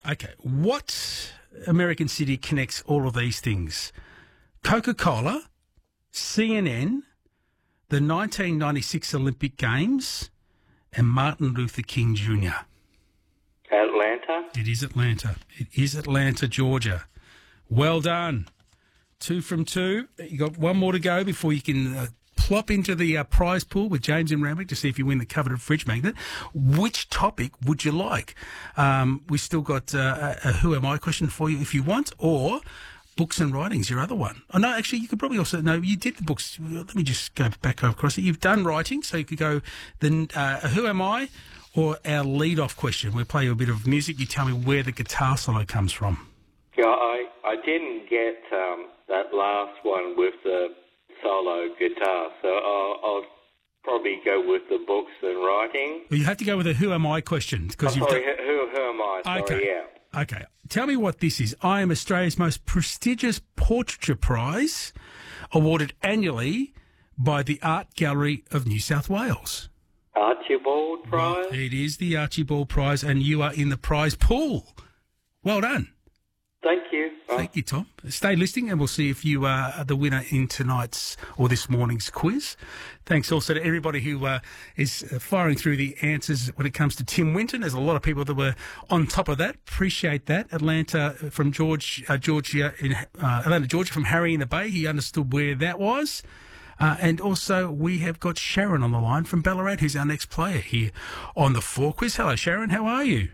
Okay, what American city connects all of these things? Coca-Cola, CNN, the 1996 Olympic Games, and Martin Luther King Jr. Atlanta? It is Atlanta. It is Atlanta, Georgia. Well done. 2 from 2. You got one more to go before you can plop into the prize pool with James and Randwick to see if you win the coveted fridge magnet. Which topic would you like? We still got a Who Am I question for you if you want, or books and writings, your other one. Oh, no, actually, you could probably also... No, you did the books. Let me just go back across it. You've done writing, so you could go then Who Am I, or our lead-off question. We'll play you a bit of music. You tell me where the guitar solo comes from. Yeah, I didn't get that last one with the solo guitar, so I'll probably go with the books and writing. Well, you have to go with a Who Am I question. Who am I? Sorry, okay. Yeah. Okay. Tell me what this is. I am Australia's most prestigious portraiture prize, awarded annually by the Art Gallery of New South Wales. Archibald Prize? Well, it is the Archibald Prize, and you are in the prize pool. Well done. Thank you. Thank you, Tom. Stay listening, and we'll see if you are the winner in tonight's or this morning's quiz. Thanks also to everybody who is firing through the answers when it comes to Tim Winton. There's a lot of people that were on top of that. Appreciate that. Atlanta from Atlanta, Georgia from Harry in the Bay. He understood where that was. And also we have got Sharon on the line from Ballarat, who's our next player here on the 4 Quiz. Hello, Sharon. How are you?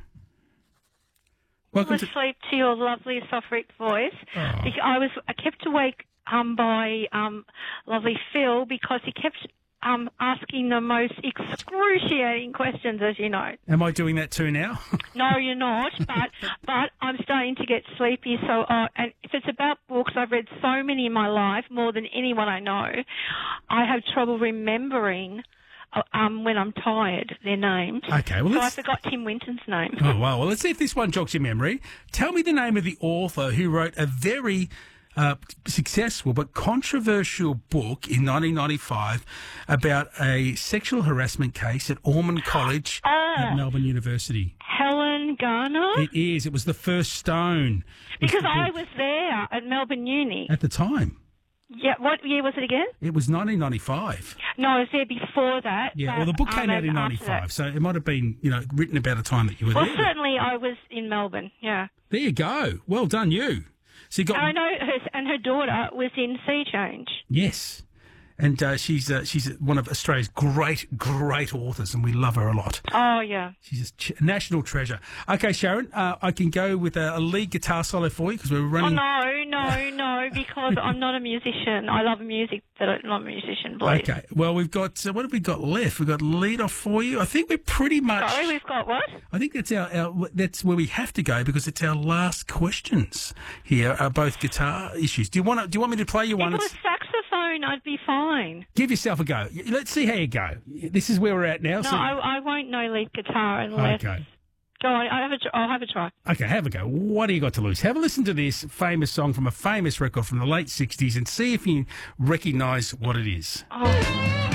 Welcome asleep to your lovely soft-rick voice. Oh. I kept awake by lovely Phil because he kept asking the most excruciating questions, as you know. Am I doing that too now? No, you're not, but I'm starting to get sleepy. So, and if it's about books, I've read so many in my life, more than anyone I know. I have trouble remembering when I'm tired, their names. Okay, well, so I forgot Tim Winton's name. Oh, wow. Well, let's see if this one jogs your memory. Tell me the name of the author who wrote a very successful but controversial book in 1995 about a sexual harassment case at Ormond College at Melbourne University. Helen Garner? It is. It was The First Stone. Because I was there at Melbourne Uni. At the time. Yeah, what year was it again? It was 1995. No, I was there before that. Yeah, well, the book came out in 95, so it might have been, written about a time that you were there. Well, certainly I was in Melbourne, yeah. There you go. Well done, you. So you got... I know, her daughter was in Sea Change. Yes. And she's one of Australia's great authors, and we love her a lot. Oh, yeah. She's a national treasure. Okay, Sharon, I can go with a lead guitar solo for you because we're running... Oh, no, because I'm not a musician. I love music, but I'm not a musician, please. Okay, well, we've got... what have we got left? We've got lead off for you. I think we're pretty much... Sorry, we've got what? I think that's that's where we have to go because it's our last questions here, both guitar issues. Do you want me to play you one? If it was saxophone, I'd be fine. Give yourself a go. Let's see how you go. This is where we're at now. No, so... I won't know lead guitar unless... Okay. Go on, I'll have a try. Okay, have a go. What do you got to lose? Have a listen to this famous song from a famous record from the late 60s and see if you recognise what it is. Oh.